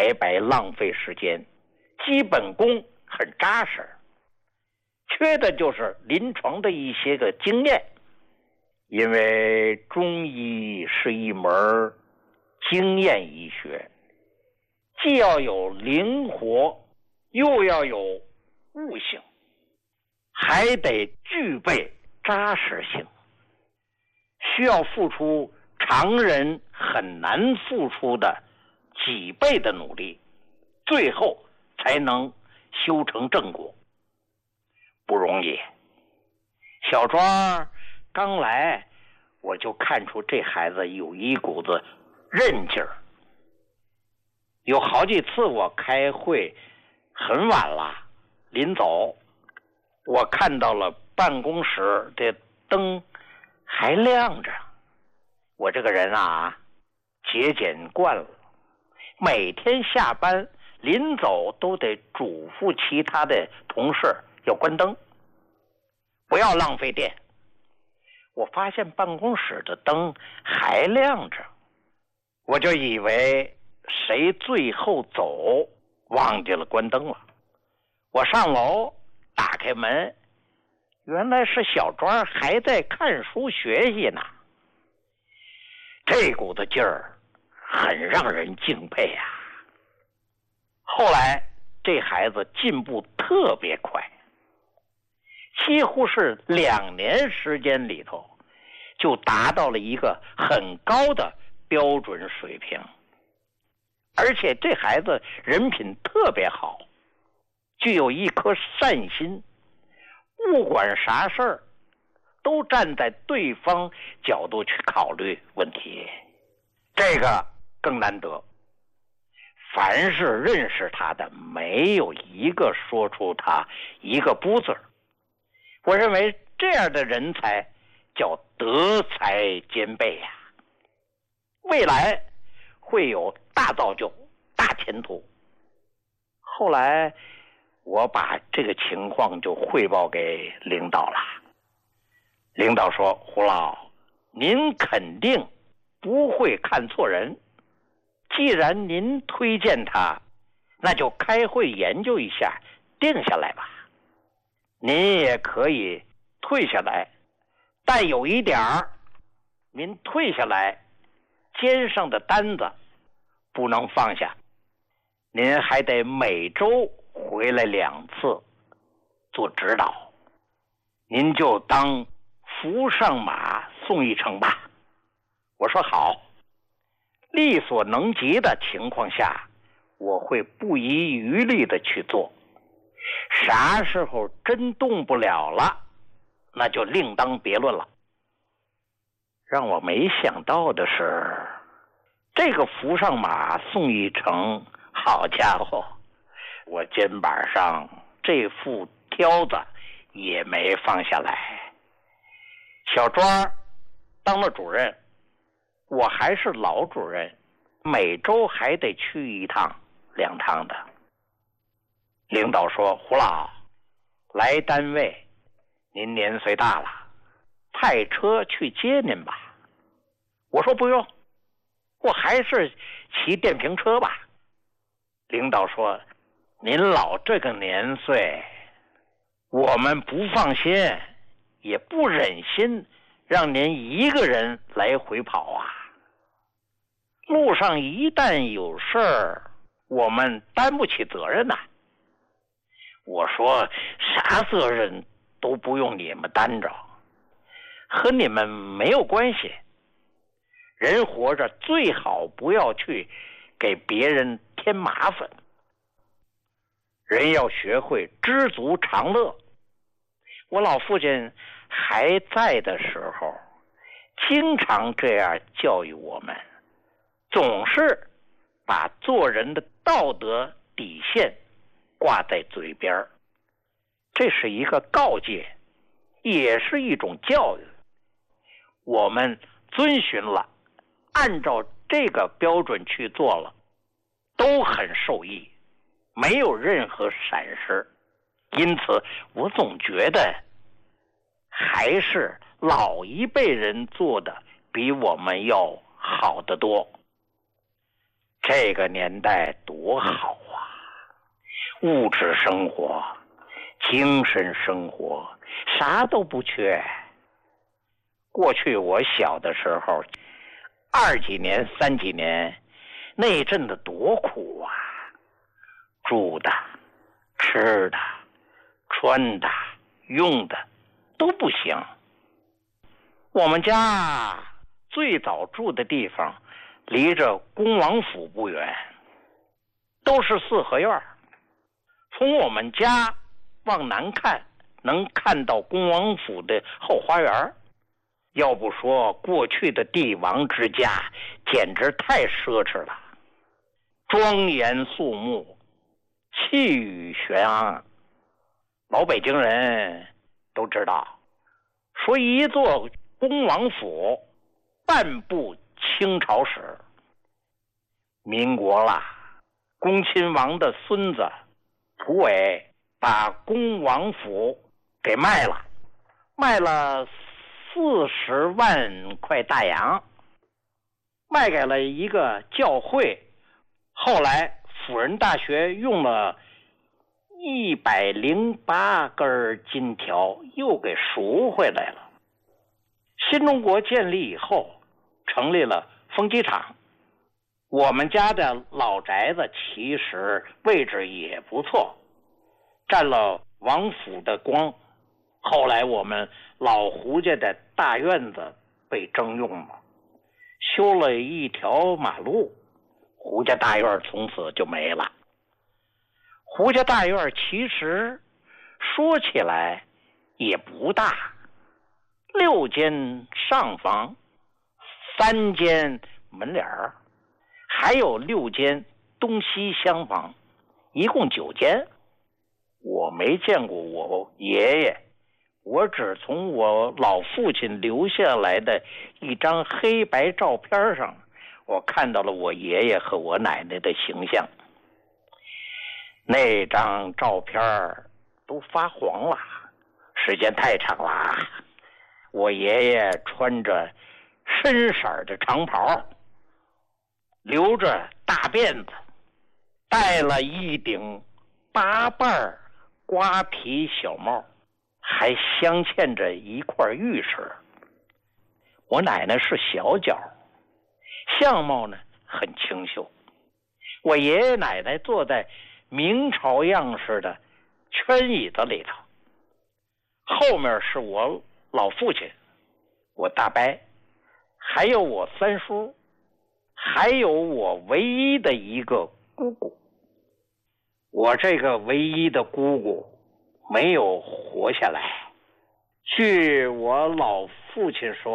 白白浪费时间，基本功很扎实，缺的就是临床的一些个经验。因为中医是一门经验医学，既要有灵活，又要有悟性，还得具备扎实性，需要付出常人很难付出的几倍的努力，最后才能修成正果，不容易。小庄刚来，我就看出这孩子有一股子韧劲儿。有好几次我开会很晚了，临走我看到了办公室的灯还亮着。我这个人啊，节俭惯了，每天下班临走都得嘱咐其他的同事要关灯，不要浪费电。我发现办公室的灯还亮着，我就以为谁最后走忘记了关灯了。我上楼打开门，原来是小庄还在看书学习呢。这股子劲儿很让人敬佩啊。后来这孩子进步特别快，几乎是2年时间里头就达到了一个很高的标准水平。而且这孩子人品特别好，具有一颗善心，不管啥事儿都站在对方角度去考虑问题，这个更难得。凡是认识他的，没有一个说出他一个不字。我认为这样的人才叫德才兼备呀，未来会有大造就、大前途。后来我把这个情况就汇报给领导了。领导说：“胡老，您肯定不会看错人，既然您推荐他，那就开会研究一下，定下来吧。您也可以退下来，但有一点儿，您退下来肩上的担子不能放下，您还得每周回来2次做指导，您就当扶上马送一程吧。”我说好，力所能及的情况下，我会不遗余力的去做。啥时候真动不了了，那就另当别论了。让我没想到的是，这个扶上马送一程，好家伙，我肩膀上这副挑子也没放下来。小庄当了主任，我还是老主任，每周还得去1趟2趟的。领导说：“胡老，来单位您年岁大了，派车去接您吧。”我说：“不用，我还是骑电瓶车吧。”领导说：“您老这个年岁，我们不放心，也不忍心让您一个人来回跑啊。路上一旦有事儿，我们担不起责任呐。”我说：“啥责任都不用你们担着，和你们没有关系。人活着最好不要去给别人添麻烦，人要学会知足常乐。我老父亲还在的时候，经常这样教育我们，总是把做人的道德底线挂在嘴边，这是一个告诫，也是一种教育。我们遵循了，按照这个标准去做了，都很受益，没有任何闪失。因此我总觉得还是老一辈人做的比我们要好得多。 这个年代多好啊！物质生活、精神生活啥都不缺。过去我小的时候，2几年、3几年，那阵子多苦啊！住的、吃的、穿的、用的都不行。我们家最早住的地方离着恭王府不远，都是4合院。从我们家往南看，能看到恭王府的后花园。要不说过去的帝王之家简直太奢侈了，庄严肃穆，气宇轩昂。老北京人都知道，说一座恭王府半部清朝史。民国了，恭亲王的孙子蒲伟把恭王府给卖了40万块大洋，卖给了一个教会。后来辅仁大学用了108根金条又给赎回来了。新中国建立以后，成立了风机厂。我们家的老宅子其实位置也不错，占了王府的光。后来我们老胡家的大院子被征用了，修了一条马路，胡家大院从此就没了。胡家大院其实说起来也不大，6间上房，3间门脸儿，还有6间东西厢房，一共9间。我没见过我爷爷，我只从我老父亲留下来的一张黑白照片上，我看到了我爷爷和我奶奶的形象。那张照片都发黄了，时间太长了。我爷爷穿着深色的长袍，留着大辫子，戴了一顶8瓣瓜皮小帽，还镶嵌着一块玉石。我奶奶是小脚，相貌呢很清秀。我爷爷奶奶坐在明朝样式的圈椅子里头，后面是我老父亲，我大伯，还有我3叔，还有我唯一的一个姑姑。我这个唯一的姑姑没有活下来。据我老父亲说，